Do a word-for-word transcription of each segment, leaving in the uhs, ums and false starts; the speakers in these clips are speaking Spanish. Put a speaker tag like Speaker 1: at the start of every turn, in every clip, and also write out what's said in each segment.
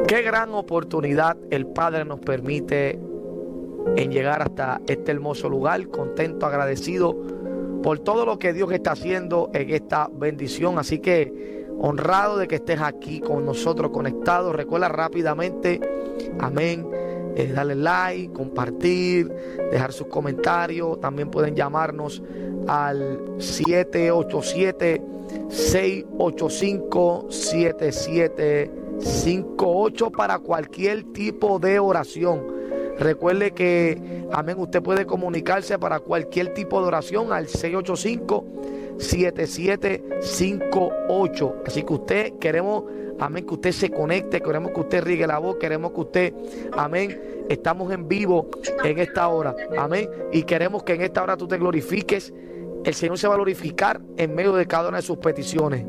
Speaker 1: Qué gran oportunidad el Padre nos permite en llegar hasta este hermoso lugar, contento, agradecido por todo lo que Dios está haciendo en esta bendición. Así que honrado de que estés aquí con nosotros conectados. Recuerda rápidamente, amén, eh, darle like, compartir, dejar sus comentarios. También pueden llamarnos al siete ocho siete, seis ocho cinco, siete siete cinco ocho para cualquier tipo de oración. Recuerde que, amén, usted puede comunicarse para cualquier tipo de oración al seis ocho cinco, siete siete cinco ocho. Así que usted, queremos, amén, que usted se conecte, queremos que usted riegue la voz, queremos que usted, amén, estamos en vivo en esta hora, amén, y queremos que en esta hora tú te glorifiques. El Señor se va a glorificar en medio de cada una de sus peticiones.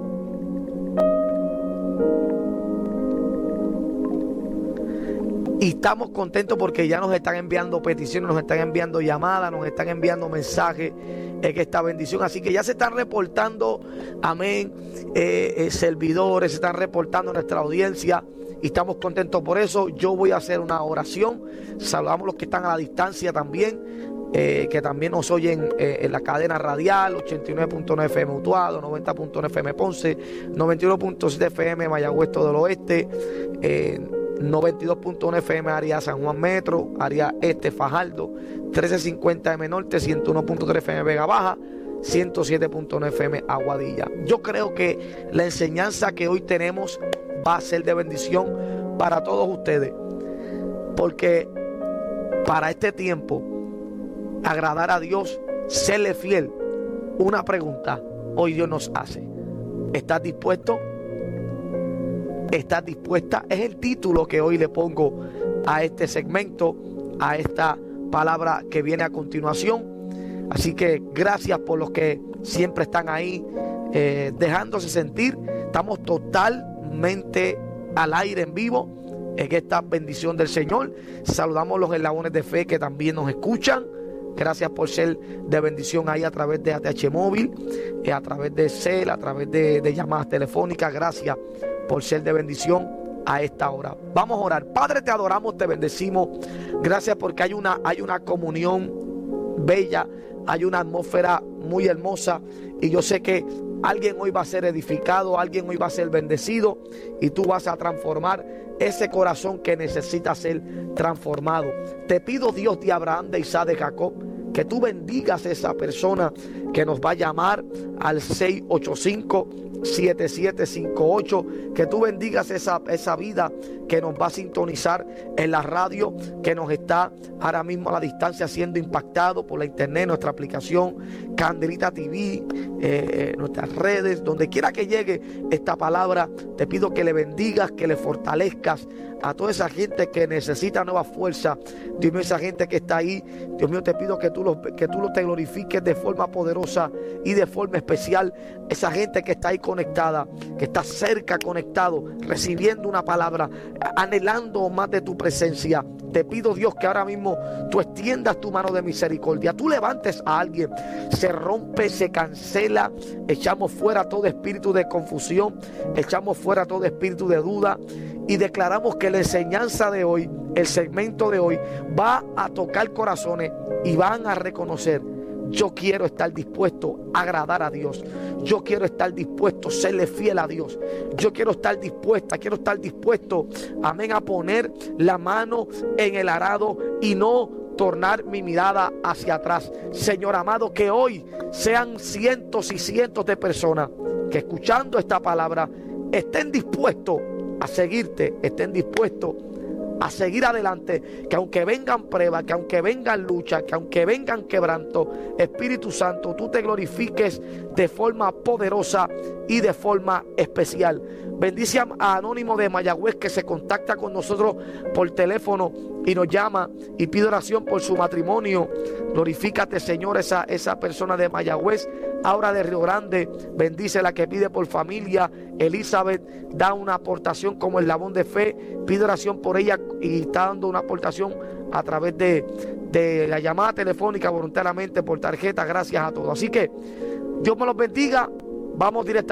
Speaker 1: Y estamos contentos porque ya nos están enviando peticiones, nos están enviando llamadas, nos están enviando mensajes en esta bendición. Así que ya se están reportando, amén, eh, eh, servidores, se están reportando nuestra audiencia. Y estamos contentos por eso. Yo voy a hacer una oración. Saludamos a los que están a la distancia también, eh, que también nos oyen eh, en la cadena radial, ochenta y nueve punto nueve F M Utuado, noventa punto nueve F M Ponce, noventa y uno punto siete F M Mayagüez todo el oeste, eh, noventa y dos punto uno F M área San Juan Metro, área este Fajardo, trece cincuenta M Norte, ciento uno punto tres F M Vega Baja, ciento siete punto nueve F M Aguadilla. Yo creo que la enseñanza que hoy tenemos va a ser de bendición para todos ustedes, porque para este tiempo agradar a Dios, serle fiel, una pregunta hoy Dios nos hace: ¿estás dispuesto? ¿Estás dispuesta? Es el título que hoy le pongo a este segmento, a esta palabra que viene a continuación. Así que gracias por los que siempre están ahí, eh, dejándose sentir. Estamos totalmente al aire en vivo en esta bendición del Señor. Saludamos a los eslabones de fe que también nos escuchan. Gracias por ser de bendición ahí a través de A T H Móvil, eh, a través de Cel, a través de, de llamadas telefónicas. Gracias por ser de bendición a esta hora. Vamos a orar. Padre, te adoramos, te bendecimos. Gracias porque hay una, hay una comunión bella, hay una atmósfera muy hermosa, y yo sé que alguien hoy va a ser edificado, alguien hoy va a ser bendecido, y tú vas a transformar ese corazón que necesita ser transformado. Te pido, Dios de Abraham, de Isaac, de Jacob, que tú bendigas a esa persona que nos va a llamar al seis ocho cinco, siete siete cinco ocho, que tú bendigas esa, esa vida que nos va a sintonizar en la radio, que nos está ahora mismo a la distancia siendo impactado por la internet, nuestra aplicación Candelita T V, eh, nuestras redes, donde quiera que llegue esta palabra. Te pido que le bendigas, que le fortalezcas a toda esa gente que necesita nueva fuerza. Dios mío, esa gente que está ahí, Dios mío, te pido que tú los, que tú los te glorifiques de forma poderosa y de forma especial. Esa gente que está ahí conectada, que está cerca conectado, recibiendo una palabra, anhelando más de tu presencia. Te pido, Dios, que ahora mismo tú extiendas tu mano de misericordia, tú levantes a alguien, se rompe, se cancela, echamos fuera todo espíritu de confusión, echamos fuera todo espíritu de duda, y declaramos que la enseñanza de hoy, el segmento de hoy, va a tocar corazones y van a reconocer: yo quiero estar dispuesto a agradar a Dios. Yo quiero estar dispuesto a serle fiel a Dios. Yo quiero estar dispuesta, quiero estar dispuesto, amén, a poner la mano en el arado y no tornar mi mirada hacia atrás. Señor amado, que hoy sean cientos y cientos de personas que, escuchando esta palabra, estén dispuestos a seguirte, estén dispuestos a seguir adelante, que aunque vengan pruebas, que aunque vengan luchas, que aunque vengan quebrantos, Espíritu Santo, tú te glorifiques de forma poderosa y de forma especial. Bendice a Anónimo de Mayagüez, que se contacta con nosotros por teléfono y nos llama y pide oración por su matrimonio. Glorifícate, Señor, esa, esa persona de Mayagüez. Aura de Río Grande, bendice la que pide por familia. Elizabeth da una aportación como eslabón de fe, pide oración por ella y está dando una aportación a través de, de la llamada telefónica voluntariamente por tarjeta. Gracias a todos. Así que Dios me los bendiga. Vamos directamente